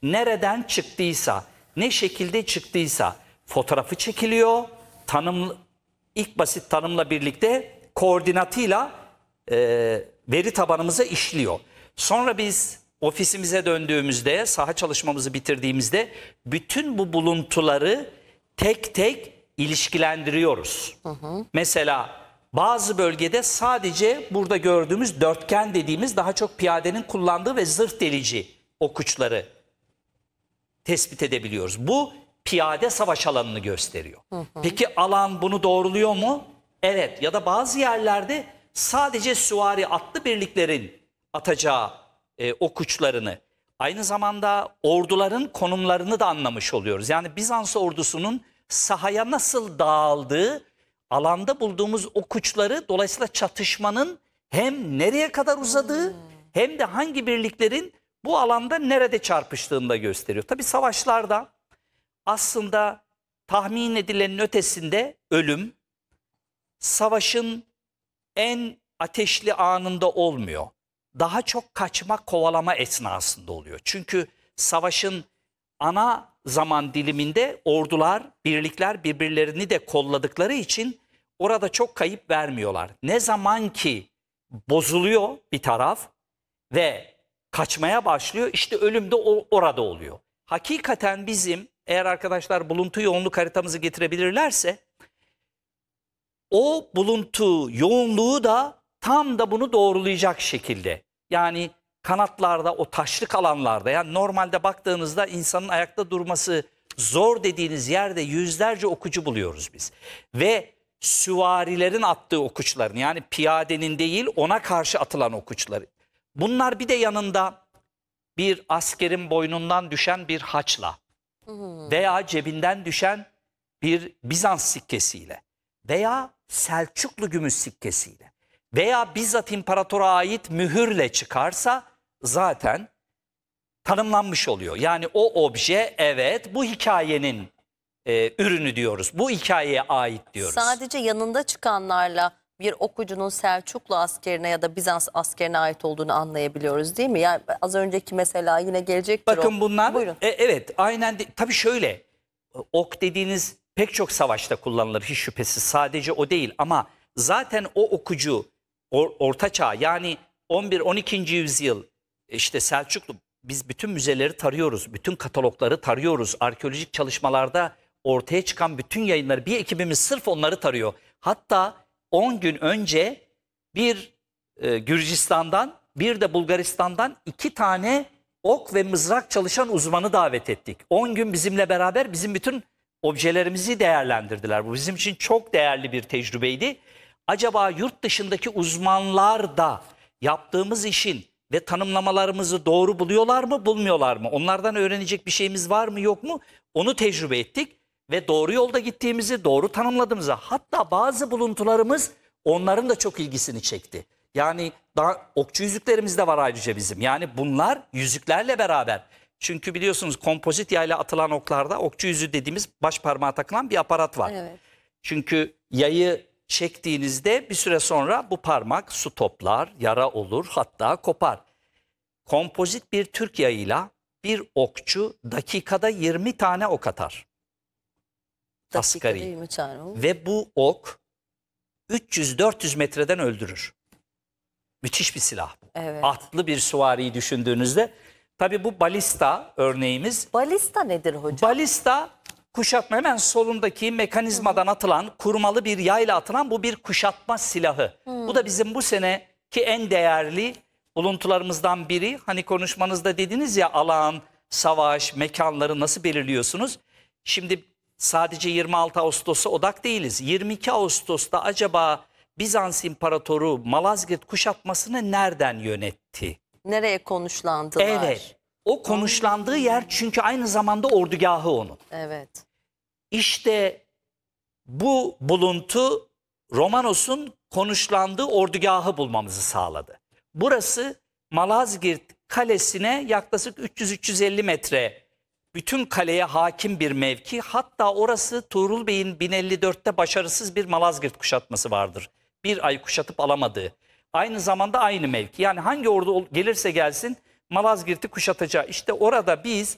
nereden çıktıysa, ne şekilde çıktıysa fotoğrafı çekiliyor. İlk basit tanımla birlikte koordinatıyla veri tabanımıza işliyor. Sonra biz ofisimize döndüğümüzde, saha çalışmamızı bitirdiğimizde bütün bu buluntuları tek tek ilişkilendiriyoruz. Mesela bazı bölgede sadece burada gördüğümüz dörtgen dediğimiz daha çok piyadenin kullandığı ve zırh delici okuçları tespit edebiliyoruz. Bu piyade savaş alanını gösteriyor. Peki alan bunu doğruluyor mu? Evet. Ya da bazı yerlerde sadece süvari atlı birliklerin atacağı okuçlarını, aynı zamanda orduların konumlarını da anlamış oluyoruz. Yani Bizans ordusunun sahaya nasıl dağıldığı, alanda bulduğumuz okuçları, dolayısıyla çatışmanın hem nereye kadar uzadığı hem de hangi birliklerin bu alanda nerede çarpıştığını da gösteriyor. Tabii savaşlarda aslında tahmin edilenin ötesinde ölüm savaşın en ateşli anında olmuyor. Daha çok kaçma, kovalama esnasında oluyor. Çünkü savaşın ana zaman diliminde ordular, birlikler birbirlerini de kolladıkları için orada çok kayıp vermiyorlar. Ne zaman ki bozuluyor bir taraf ve kaçmaya başlıyor, işte ölüm de orada oluyor. Hakikaten bizim, eğer arkadaşlar buluntu yoğunluk haritamızı getirebilirlerse, o buluntu yoğunluğu da tam da bunu doğrulayacak şekilde. Yani kanatlarda, o taşlık alanlarda, yani normalde baktığınızda insanın ayakta durması zor dediğiniz yerde yüzlerce okucu buluyoruz biz. Ve süvarilerin attığı okuçlarını, yani piyadenin değil ona karşı atılan okuçları. Bunlar bir de yanında bir askerin boynundan düşen bir haçla veya cebinden düşen bir Bizans sikkesiyle veya Selçuklu gümüş sikkesiyle veya bizzat imparatora ait mühürle çıkarsa zaten tanımlanmış oluyor. Yani o obje, evet, bu hikayenin ürünü diyoruz. Bu hikayeye ait diyoruz. Sadece yanında çıkanlarla bir okucunun Selçuklu askerine ya da Bizans askerine ait olduğunu anlayabiliyoruz değil mi? Yani az önceki mesela yine gelecektir. Bakın bunlar, Buyurun. evet, aynen. Tabii şöyle, ok dediğiniz pek çok savaşta kullanılır hiç şüphesiz. Sadece o değil ama zaten o okucu Orta Çağ, yani 11-12. yüzyıl, işte Selçuklu, biz bütün müzeleri tarıyoruz, bütün katalogları tarıyoruz. Arkeolojik çalışmalarda ortaya çıkan bütün yayınları, bir ekibimiz sırf onları tarıyor. Hatta 10 gün önce bir Gürcistan'dan, bir de Bulgaristan'dan 2 tane ok ve mızrak çalışan uzmanı davet ettik. 10 gün bizimle beraber bizim bütün objelerimizi değerlendirdiler. Bu bizim için çok değerli bir tecrübeydi. Acaba yurt dışındaki uzmanlar da yaptığımız işin ve tanımlamalarımızı doğru buluyorlar mı, bulmuyorlar mı? Onlardan öğrenecek bir şeyimiz var mı, yok mu? Onu tecrübe ettik ve doğru yolda gittiğimizi, doğru tanımladığımızı, hatta bazı buluntularımız onların da çok ilgisini çekti. Yani daha okçu yüzüklerimiz de var ayrıca bizim. Yani bunlar yüzüklerle beraber. Çünkü biliyorsunuz kompozit yayla atılan oklarda okçu yüzüğü dediğimiz baş parmağa takılan bir aparat var. Evet. Çünkü yayı çektiğinizde bir süre sonra bu parmak su toplar, yara olur, hatta kopar. Kompozit bir Türk yayıyla bir okçu dakikada 20 tane ok atar. Dakikada Asgari. 20 tane olur. Ve bu ok 300-400 metreden öldürür. Müthiş bir silah bu. Evet. Atlı bir süvariyi düşündüğünüzde. Tabii bu balista örneğimiz. Balista nedir hocam? Balista, kuşatma, hemen solundaki mekanizmadan atılan, kurmalı bir yayla atılan bu bir kuşatma silahı. Bu da bizim bu seneki en değerli buluntularımızdan biri. Hani konuşmanızda dediniz ya, alan, savaş, mekanları nasıl belirliyorsunuz? Şimdi sadece 26 Ağustos'a odak değiliz. 22 Ağustos'ta acaba Bizans İmparatoru Malazgirt kuşatmasını nereden yönetti? Nereye konuşlandılar? Evet. O konuşlandığı yer çünkü aynı zamanda ordugahı onun. Evet. İşte bu buluntu Romanos'un konuşlandığı ordugahı bulmamızı sağladı. Burası Malazgirt Kalesi'ne yaklaşık 300-350 metre, bütün kaleye hakim bir mevki. Hatta orası Tuğrul Bey'in 1054'te başarısız bir Malazgirt kuşatması vardır. Bir ay kuşatıp alamadığı. Aynı zamanda aynı mevki. Yani hangi ordu gelirse gelsin Malazgirt'i kuşatacağı. İşte orada biz